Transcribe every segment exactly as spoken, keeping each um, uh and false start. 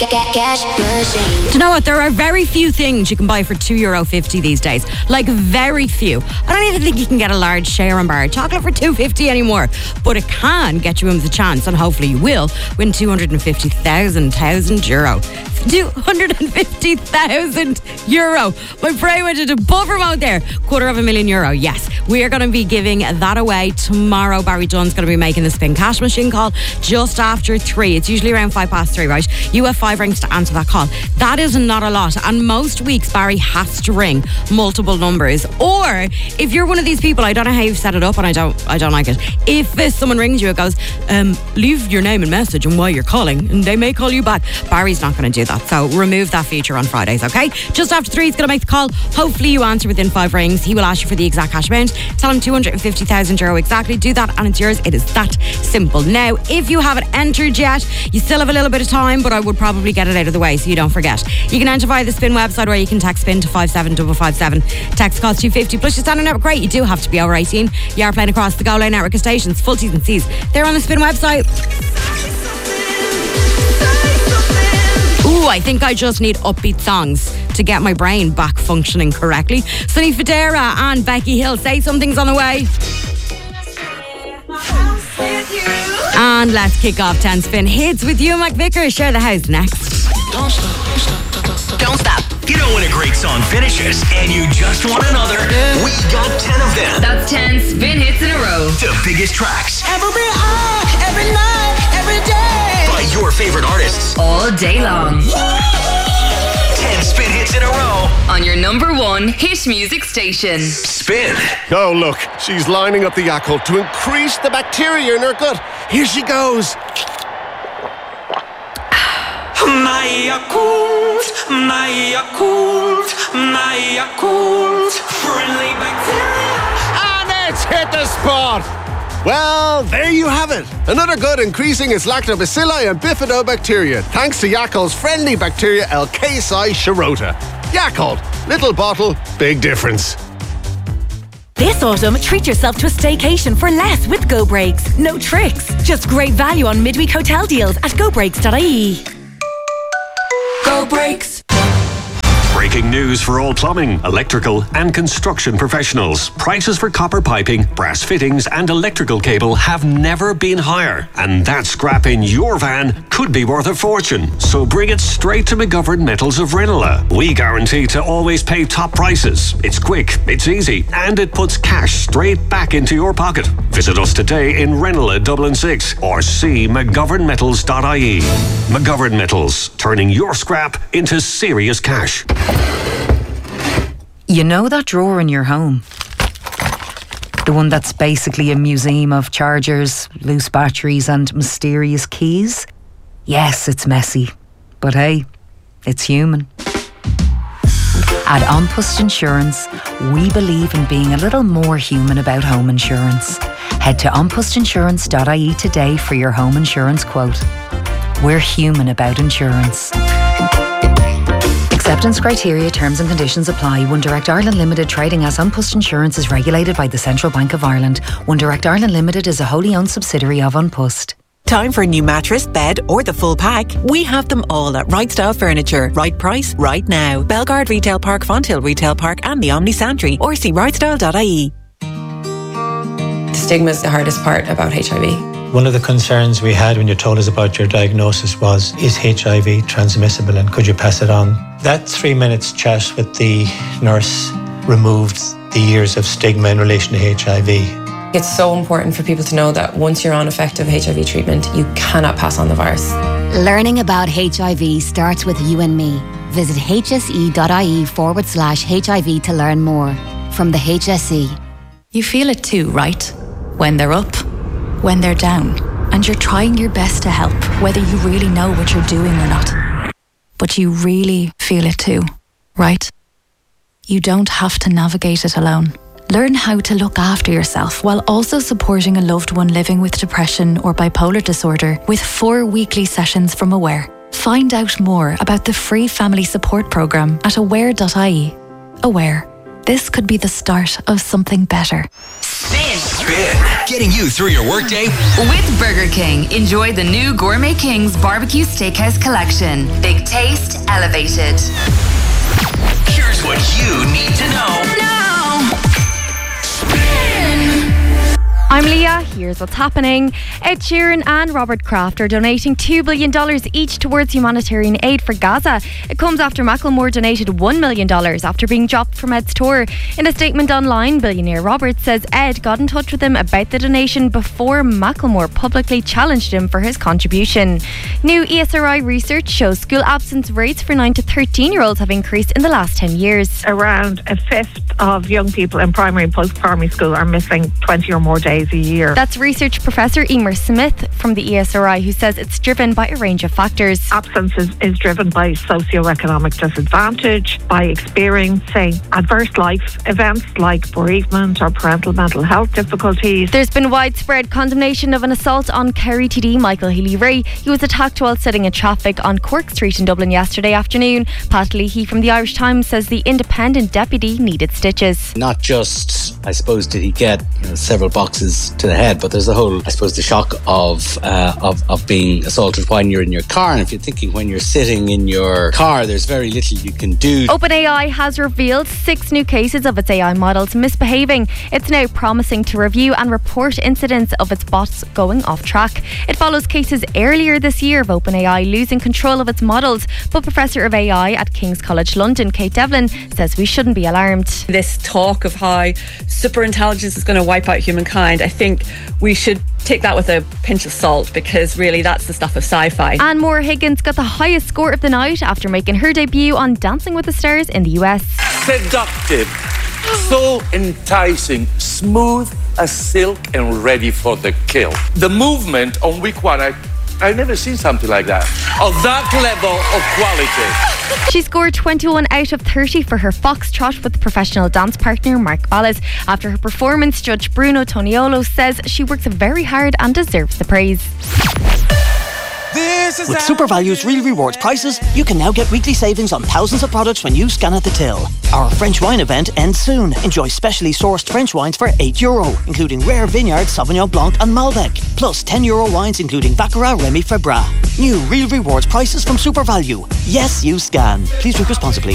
Cash machine. Do you know what? There are very few things you can buy for two euro fifty these days. Like, very few. I don't even think you can get a large Sharon bar of chocolate for two fifty anymore. But it can get you in with a chance, and hopefully you will, win two hundred fifty thousand euro. two hundred fifty thousand euro. My brain went into buffer mode there. Quarter of a million euro. Yes, we are going to be giving that away tomorrow. Barry Dunn's going to be making the spin cash machine call just after three. It's usually around five past three, right? You have five rings to answer that call. That is not a lot, and most weeks Barry has to ring multiple numbers. Or if you're one of these people, I don't know how you've set it up, and I don't I don't like it. If uh, someone rings you, it goes, um, leave your name and message and why you're calling, and they may call you back. Barry's not going to do that, so remove that feature on Fridays, okay? Just after three, he's going to make the call. Hopefully you answer within five rings. He will ask you for the exact cash amount. Tell him two hundred fifty thousand euro exactly. Do that and it's yours. It is that simple. Now, if you haven't entered yet, you still have a little bit of time, but I would probably get it out of the way so you don't forget. You can enter via the Spin website, or you can text Spin to five seven five five seven. Text costs two fifty. Plus your standard network rate. You do have to be over eighteen. You are playing across the Go Line network of stations. Full T's and C's. They're on the Spin website. Ooh, I think I just need upbeat songs to get my brain back functioning correctly. Sunny Federa and Becky Hill, Say Something's on the way. And let's kick off ten Spin Hits with you, McVicker. Share the house next. Don't stop. Don't stop. You know when a great song finishes and you just want another? We got ten of them. That's ten Spin Hits in a row. The biggest tracks. Every hour, every night, every day. By your favorite artists. All day long. ten Spin Hits in a row. On your number one hit music station. Spin. Oh, look, she's lining up the Yakult to increase the bacteria in her gut. Here she goes. My Yakult, my Yakult, my Yakult. Friendly bacteria. And it's hit the spot. Well, there you have it. Another gut increasing its lactobacilli and bifidobacteria, thanks to Yakult's friendly bacteria L. casei shirota. Yakult, little bottle, big difference. This autumn, treat yourself to a staycation for less with Go Breaks. No tricks, just great value on midweek hotel deals at go breaks dot I E. Go Breaks. Breaking news for all plumbing, electrical and construction professionals. Prices for copper piping, brass fittings and electrical cable have never been higher. And that scrap in your van could be worth a fortune. So bring it straight to McGovern Metals of Ranelagh. We guarantee to always pay top prices. It's quick, it's easy, and it puts cash straight back into your pocket. Visit us today in Ranelagh, Dublin six, or see mcgovern metals dot I E. McGovern Metals, turning your scrap into serious cash. You know that drawer in your home? The one that's basically a museum of chargers, loose batteries and mysterious keys? Yes, it's messy. But hey, it's human. At An Post Insurance, we believe in being a little more human about home insurance. Head to an post insurance dot I E today for your home insurance quote. We're human about insurance. Acceptance criteria, terms and conditions apply. One Direct Ireland Limited, trading as An Post Insurance, is regulated by the Central Bank of Ireland. One Direct Ireland Limited is a wholly owned subsidiary of An Post. Time for a new mattress, bed or the full pack? We have them all at Right Style Furniture. Right price, right now. Belgard Retail Park, Fonthill Retail Park and the Omni Santry, or see right style dot I E. The stigma is the hardest part about H I V. One of the concerns we had when you told us about your diagnosis was, is H I V transmissible and could you pass it on? That three minutes chat with the nurse removed the years of stigma in relation to H I V. It's so important for people to know that once you're on effective H I V treatment, you cannot pass on the virus. Learning about H I V starts with you and me. Visit hse.ie forward slash HIV to learn more. From the H S E. You feel it too, right? When they're up, when they're down, and you're trying your best to help, whether you really know what you're doing or not. But you really feel it too, right? You don't have to navigate it alone. Learn how to look after yourself while also supporting a loved one living with depression or bipolar disorder with four weekly sessions from Aware. Find out more about the free family support programme at aware dot I E. Aware. This could be the start of something better. Spin. Spin, getting you through your workday. With Burger King, enjoy the new Gourmet King's Barbecue Steakhouse Collection. Big taste, elevated. Here's what you need to know now. Spin. I'm Leah, here's what's happening. Ed Sheeran and Robert Kraft are donating two billion dollars each towards humanitarian aid for Gaza. It comes after Macklemore donated one million dollars after being dropped from Ed's tour. In a statement online, billionaire Robert says Ed got in touch with him about the donation before Macklemore publicly challenged him for his contribution. New E S R I research shows school absence rates for nine to thirteen year olds have increased in the last ten years. Around a fifth of young people in primary and post-primary school are missing twenty or more days a year. That's research professor Emer Smith from the E S R I, who says it's driven by a range of factors. Absence is, is driven by socioeconomic disadvantage, by experiencing adverse life events like bereavement or parental mental health difficulties. There's been widespread condemnation of an assault on Kerry T D Michael Healy-Rae. He was attacked while sitting in traffic on Cork Street in Dublin yesterday afternoon. Pat Leahy from the Irish Times says the independent deputy needed stitches. Not just, I suppose, did he get you know, several boxes to the head, but there's the whole, I suppose, the shock of, uh, of of being assaulted when you're in your car. And if you're thinking when you're sitting in your car, there's very little you can do. OpenAI has revealed six new cases of its A I models misbehaving. It's now promising to review and report incidents of its bots going off track. It follows cases earlier this year of OpenAI losing control of its models, but Professor of A I at King's College London, Kate Devlin, says we shouldn't be alarmed. This talk of how superintelligence is going to wipe out humankind, I think we should take that with a pinch of salt, because really that's the stuff of sci-fi. Anne Moore Higgins got the highest score of the night after making her debut on Dancing with the Stars in the U S. Seductive, so enticing, smooth as silk and ready for the kill. The movement on week one, I I've never seen something like that. Of that level of quality. She scored twenty-one out of thirty for her foxtrot with professional dance partner Mark Ballas. After her performance, Judge Bruno Toniolo says she works very hard and deserves the praise. With SuperValue's Real Rewards prices, you can now get weekly savings on thousands of products when you scan at the till. Our French wine event ends soon. Enjoy specially sourced French wines for eight euro, including rare vineyard Sauvignon Blanc and Malbec, plus ten euro wines including Baccarat Remy Febra. New Real Rewards prices from SuperValue. Yes, you scan. Please drink responsibly.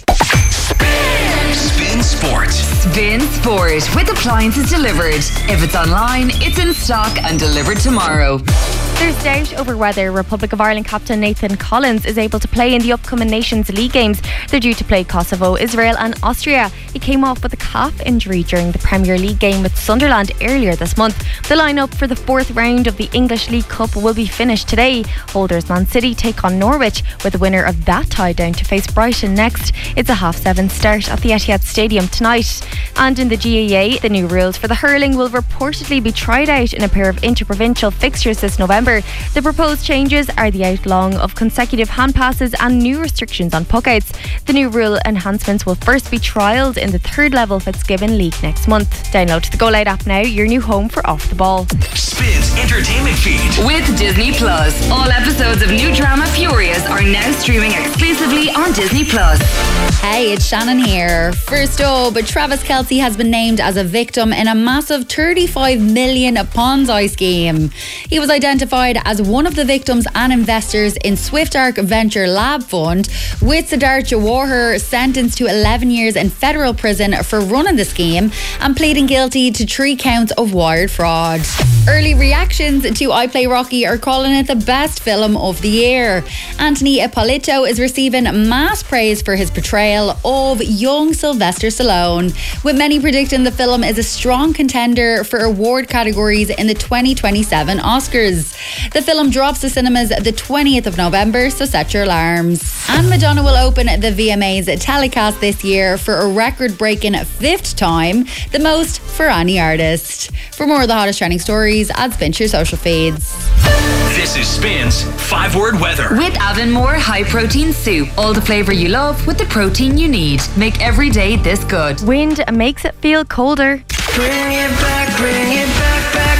Spin Sport. Spin Sport with appliances delivered. If it's online, it's in stock and delivered tomorrow. There's doubt over whether Republic of Ireland captain Nathan Collins is able to play in the upcoming Nations League games. They're due to play Kosovo, Israel and Austria. He came off with a calf injury during the Premier League game with Sunderland earlier this month. The lineup for the fourth round of the English League Cup will be finished today. Holders Man City take on Norwich, with the winner of that tie down to face Brighton next. It's a half seven start at the Etihad Stadium tonight. And in the G A A, the new rules for the hurling will reportedly be tried out in a pair of interprovincial fixtures this November. The proposed changes are the outlawing of consecutive hand passes and new restrictions on puckouts. The new rule enhancements will first be trialled in the third level Fitzgibbon League next month. Download the Go Loud app now, your new home for Off the Ball. Spin's entertainment feed. With Disney Plus. All episodes of new drama Furious are now streaming exclusively on Disney Plus. Hey, it's Shannon here. First up, Travis Kelce has been named as a victim in a massive thirty-five million Ponzi scheme. He was identified as one of the victims and investors in SwiftArk Venture Lab Fund, with Siddharth Jawahar sentenced to eleven years in federal prison for running the scheme and pleading guilty to three counts of wired fraud. Early reactions to I Play Rocky are calling it the best film of the year. Anthony Ippolito is receiving mass praise for his portrayal of young Sylvester Stallone, with many predicting the film is a strong contender for award categories in the twenty twenty-seven Oscars. The film drops to cinemas the twentieth of November, so set your alarms. And Madonna will open the V M As telecast this year for a record-breaking fifth time, the most for any artist. For more of the hottest trending stories, add Spin to your social feeds. This is Spin's five-word weather. With Avonmore High Protein Soup. All the flavour you love with the protein you need. Make every day this good. Wind makes it feel colder. Bring it back, bring it back, back, back.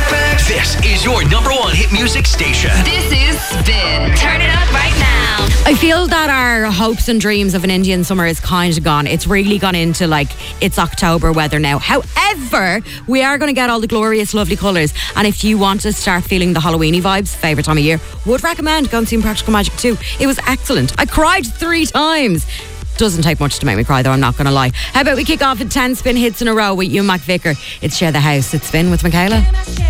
This is your number one hit music station. This is Spin. Turn it up right now. I feel that our hopes and dreams of an Indian summer is kind of gone. It's really gone into like, it's October weather now. However, we are going to get all the glorious, lovely colours. And if you want to start feeling the Halloweeny vibes, favourite time of year, would recommend going and seeing Practical Magic two. It was excellent. I cried three times. Doesn't take much to make me cry, though, I'm not going to lie. How about we kick off at ten Spin hits in a row with you, Mac Vicker? It's Share the House. It's Spin with Michaela.